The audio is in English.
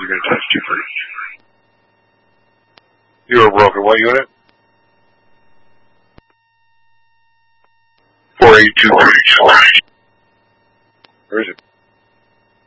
unit times 2 for each. You were broken. What unit? 482 for each. Where is it?